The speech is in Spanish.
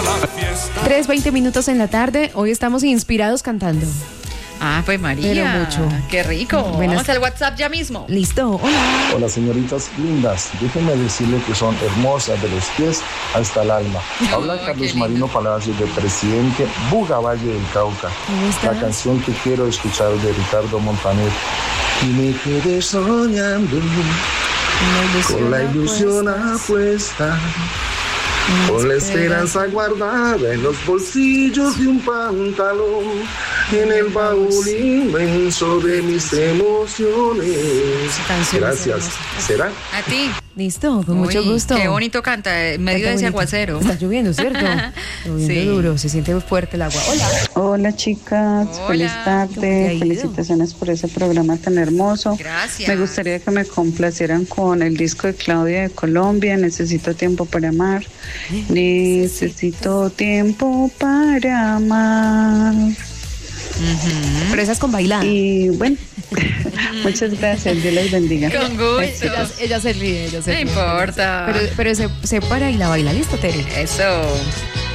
3:20 en la tarde. Hoy estamos inspirados cantando. Ah, pues María. Pero mucho. Qué rico. Vamos al WhatsApp ya mismo. Listo. Hola. Hola, señoritas lindas. Déjenme decirle que son hermosas de los pies hasta el alma. Habla Carlos Marino Palacios, de Presidente Buga, Valle del Cauca. La canción que quiero escuchar de Ricardo Montaner. Y me quedé soñando con la ilusión apuesta. Con la esperanza guardada en los bolsillos de un pantalón, en el baúl inmenso de mis emociones. Gracias. ¿Será? A ti. Listo, con mucho gusto. Qué bonito canta en medio de ese aguacero. Está lloviendo, ¿cierto? Lloviendo duro, se siente fuerte el agua. Hola. Hola, chicas. Hola. Feliz tarde. Felicitaciones por ese programa tan hermoso. Gracias. Me gustaría que me complacieran con el disco de Claudia de Colombia, Necesito tiempo para amar. Necesito tiempo para amar. Pero esa es con bailar. Y bueno, muchas gracias. Dios les bendiga. Con gusto. Ella se ríe, No importa. Pero se para y la baila. ¿Listo, Tere? Eso.